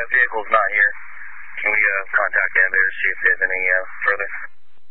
vehicle's not here. Can we contact the elevator to see if there's any further?